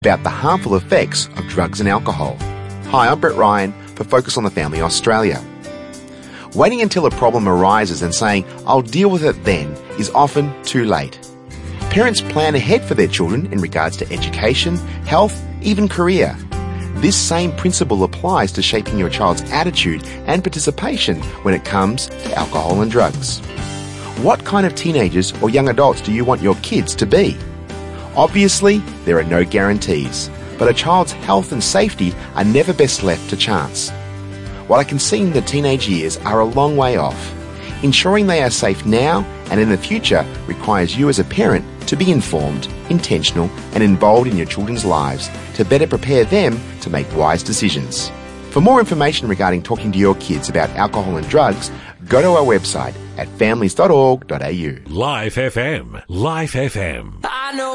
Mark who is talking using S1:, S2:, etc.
S1: about the harmful effects of drugs and alcohol. Hi, I'm Brett Ryan for Focus on the Family Australia. Waiting until a problem arises and saying, "I'll deal with it then," is often too late. Parents plan ahead for their children in regards to education, health, even career. This same principle applies to shaping your child's attitude and participation when it comes to alcohol and drugs. What kind of teenagers or young adults do you want your kids to be? Obviously, there are no guarantees, but a child's health and safety are never best left to chance. What I can see in the teenage years are a long way off. Ensuring they are safe now and in the future requires you as a parent to be informed, intentional, and involved in your children's lives to better prepare them to make wise decisions. For more information regarding talking to your kids about alcohol and drugs, go to our website at families.org.au.
S2: Life FM. Life FM.